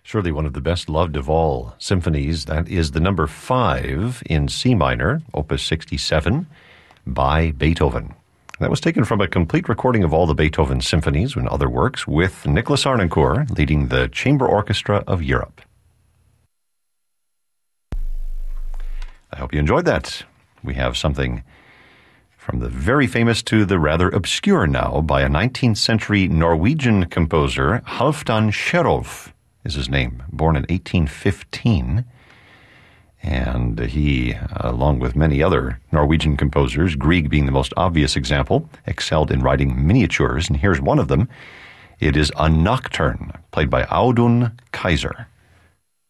Surely one of the best loved of all symphonies. That is the number 5 in C minor, Opus 67, by Beethoven. That was taken from a complete recording of all the Beethoven symphonies and other works with Nicholas Arnoncourt leading the Chamber Orchestra of Europe. I hope you enjoyed that. We have something from the very famous to the rather obscure now by a 19th century Norwegian composer, Halfdan Kjerulf is his name, born in 1815. And he, along with many other Norwegian composers, Grieg being the most obvious example, excelled in writing miniatures, and here's one of them. It is a nocturne, played by Audun Kaiser.